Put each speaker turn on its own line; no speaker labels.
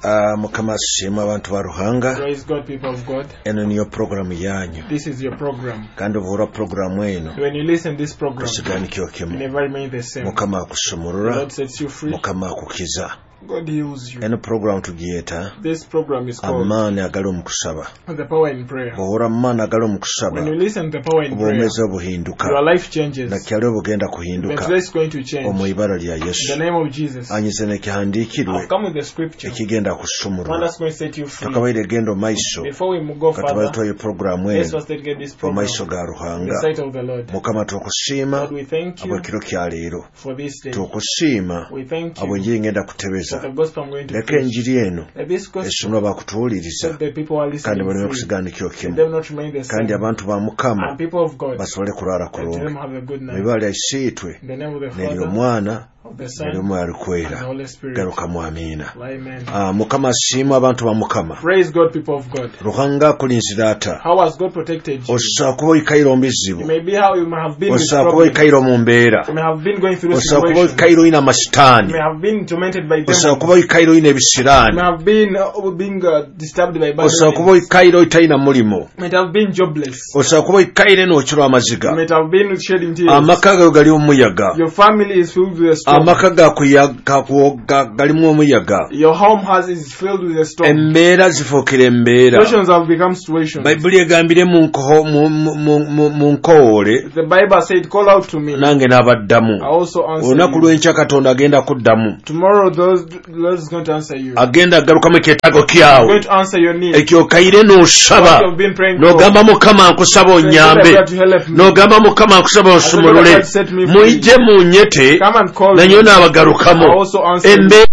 Mukama asiima abantu ba Ruhanga.
Praise God, people of God.
Eno niyo programu yanyu.
This is your program.
Kandi obura programu eno.
When you listen this program,
tusiganikyo kimu.
you never remain the same.
Mukama akusumulula.
God sets you free.
Mukama akukiza.
God heals you.
Eno program tugiyeta.
This program is called
Amaani agali omukusaba.
The Power in Prayer.
Bw'owulira amaani agali omukusaba.
When you listen to the Power in Prayer,
obwomezi obuhinduka.
your life changes.
Nakyali obugenda
The
kuhinduka.
place is going to change.
Mu ibara lya
In the
Yesu.
name of Jesus.
Anyize n'ekihandiikirwe.
I've come with the scripture.
Ekigenda
One
kusumulula.
that's going to set you free.
Takabaire genda omaiso.
Before we go
Katubaire
further,
twaye programu
let's
eno.
first get this program
Omaiso ga
in the
Ruhanga.
sight of the Lord.
Mukama tukusiima.
Lord, we thank you
Abwekiro kya leero.
for this day.
Tukusiima.
We thank you
Abwenjiri ngenda
for
kutebeza.
the gospel I'm going to
Leka
preach.
enjiri eno.
That this gospel,
Esomwa bakutuwuliriza.
that the people are
Kandi
listening
baleme
free.
kusigaanikyo
Let
kimu.
them not remain the
Kandi
same.
abantu ba Mukama
And people of God,
basobole kulwala
let them
kulungi.
have a good night.
Mwibala isiitwe.
In the name of the
Neri
Father,
omwana.
of the
Neri
Son,
omwana
and the
alikwera.
Holy Spirit.
Garukamu amiina.
Amen.
Mukama asiima abantu ba Mukama.
Praise God, people of God.
Ruhanga akulinzira ata.
How has God protected you?
Osobora kuba oyikaire mu bizibu.
It may be how you may have been with
Osobola kuba
problems.
oyikaire mu mbeera.
You may have been going through
Osobola kuba
situations.
oyikaire oyina
You
amasitaani.
may have been tormented by
Osobola
demons.
kuba oyikaire oyina
You
ebisiraani.
may have been being disturbed by bad
Osobola kuba
winds.
oyikaire oyitalina mulimu.
You may have been jobless.
Osobola kuba oyikaire n'okirwa amaziga.
You may have been shedding tears.
Amaka gawe gali omuyaga.
Your family is filled with a storm.
Amaka galimu omuyaga.
Your home is filled with a storm.
Embeera zifuukira embeera.
Situations have become situations.
Bayibuli egambire mu nkowoole.
The Bible said, call out to me.
Nange n'abaddamu.
I also answer
Olunaku
you.
lw'enkya Katonda agenda kuddamu.
Tomorrow, the Lord is going to answer you.
Agenda agalukamu ekyetaago
He's
kyawe.
going to answer your needs.
Ekyo okayire n'osaba.
What you have been praying for.
N'ogamba Mukama nkusaba onyambe. N'ogamba Mukama nkusaba osumulule. Muyije mu nnyete.
Come and call
Nanyo
me.
n'abagalukamu.
I also answer you.
Embeera